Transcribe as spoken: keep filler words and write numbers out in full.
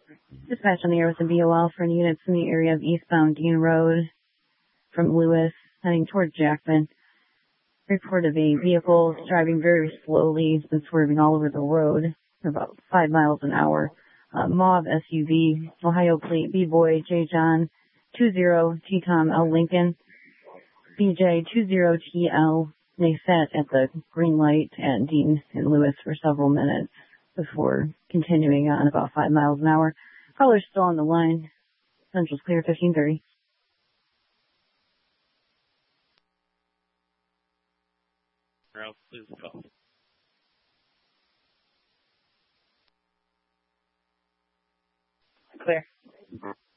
Dispatch on the air with the B O L for units in the area of eastbound Dean Road from Lewis heading towards Jackman. Report of a vehicle driving very slowly. It's been swerving all over the road for about five miles an hour. Uh, mauve S U V, Ohio plate B-Boy J John two zero T Tom L Lincoln, B J two zero T L. They sat at the green light at Dean and Lewis for several minutes before continuing on about five miles an hour. Caller's still on the line. Central's clear, fifteen thirty. Ralph, please call. Clear.